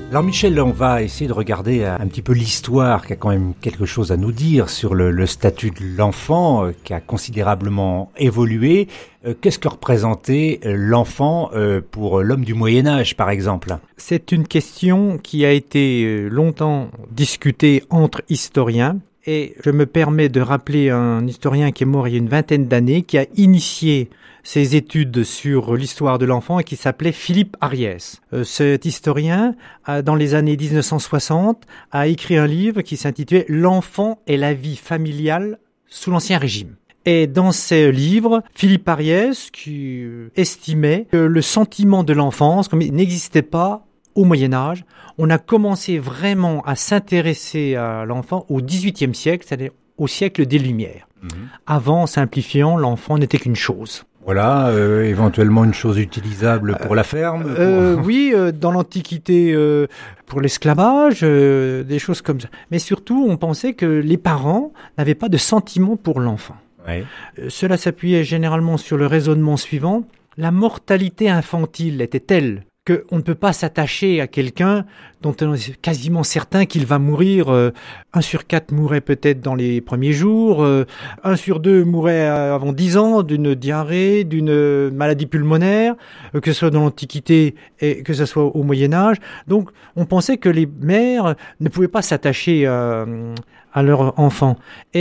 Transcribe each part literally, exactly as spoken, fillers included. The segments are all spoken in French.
Alors Michel, on va essayer de regarder un petit peu l'histoire qui a quand même quelque chose à nous dire sur le, le statut de l'enfant euh, qui a considérablement évolué. Euh, qu'est-ce que représentait euh, l'enfant euh, pour l'homme du Moyen-Âge par exemple ? C'est une question qui a été longtemps discutée entre historiens. Et je me permets de rappeler un historien qui est mort il y a une vingtaine d'années, qui a initié ses études sur l'histoire de l'enfant et qui s'appelait Philippe Ariès. Euh, cet historien, a, dans les années dix-neuf cent soixante, a écrit un livre qui s'intitulait « L'enfant et la vie familiale sous l'Ancien Régime ». Et dans ce livre, Philippe Ariès qui estimait que le sentiment de l'enfance comme il n'existait pas au Moyen-Âge. On a commencé vraiment à s'intéresser à l'enfant au dix-huitième siècle, c'est-à-dire au siècle des Lumières. Mmh. Avant, simplifiant, l'enfant n'était qu'une chose. Voilà, euh, éventuellement une chose utilisable pour euh, la ferme. Euh, pour... Oui, euh, dans l'Antiquité, euh, pour l'esclavage, euh, des choses comme ça. Mais surtout, on pensait que les parents n'avaient pas de sentiment pour l'enfant. Ouais. Euh, cela s'appuyait généralement sur le raisonnement suivant. La mortalité infantile était telle qu'on ne peut pas s'attacher à quelqu'un dont on est quasiment certain qu'il va mourir. Euh, un sur quatre mourrait peut-être dans les premiers jours, euh, un sur deux mourrait avant dix ans d'une diarrhée, d'une maladie pulmonaire, euh, que ce soit dans l'Antiquité et que ce soit au Moyen-Âge. Donc on pensait que les mères ne pouvaient pas s'attacher à, à leurs enfants.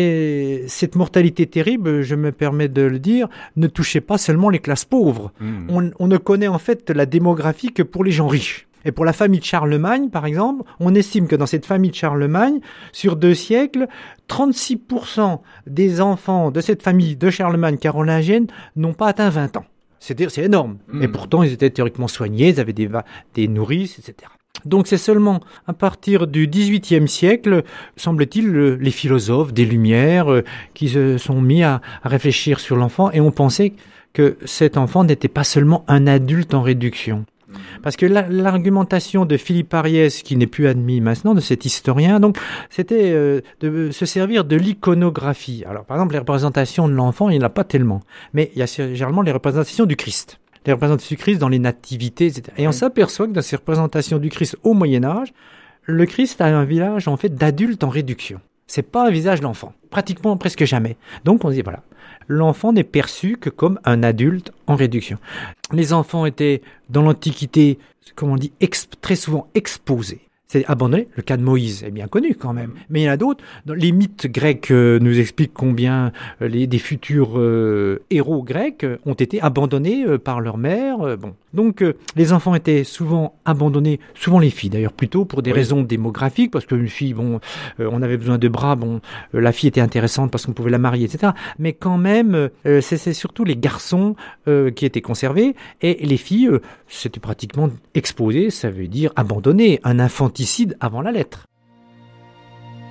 Et cette mortalité terrible, je me permets de le dire, ne touchait pas seulement les classes pauvres. Mmh. On, on ne connaît en fait la démographie que pour les gens riches. Et pour la famille de Charlemagne, par exemple, on estime que dans cette famille de Charlemagne, sur deux siècles, trente-six pour cent des enfants de cette famille de Charlemagne carolingienne n'ont pas atteint vingt ans. C'est-à-dire, c'est énorme. Mmh. Et pourtant, ils étaient théoriquement soignés, ils avaient des, des nourrices, et cetera. Donc c'est seulement à partir du dix-huitième siècle, semble-t-il, les philosophes des Lumières euh, qui se sont mis à, à réfléchir sur l'enfant et on pensait que cet enfant n'était pas seulement un adulte en réduction. Parce que la, l'argumentation de Philippe Ariès, qui n'est plus admis maintenant, de cet historien, donc, c'était euh, de se servir de l'iconographie. Alors, par exemple, les représentations de l'enfant, il n'y en a pas tellement. Mais il y a généralement les représentations du Christ. Les représentations du Christ dans les nativités, et cetera. Et on s'aperçoit que dans ces représentations du Christ au Moyen-Âge, le Christ a un visage, en fait, d'adulte en réduction. C'est pas un visage d'enfant. Pratiquement, presque jamais. Donc, on dit, voilà. L'enfant n'est perçu que comme un adulte en réduction. Les enfants étaient, dans l'Antiquité, comme on dit, exp- très souvent exposés. C'est abandonné. Le cas de Moïse est bien connu quand même. Mais il y en a d'autres. Les mythes grecs euh, nous expliquent combien euh, les, des futurs euh, héros grecs euh, ont été abandonnés euh, par leur mère. Euh, bon. Donc euh, les enfants étaient souvent abandonnés, souvent les filles d'ailleurs, plutôt pour des oui. raisons démographiques, parce qu'une fille, bon, euh, on avait besoin de bras, bon, euh, la fille était intéressante parce qu'on pouvait la marier, et cetera. Mais quand même, euh, c'est, c'est surtout les garçons euh, qui étaient conservés, et les filles, euh, c'était pratiquement exposé, ça veut dire abandonné, un infanticide avant la lettre.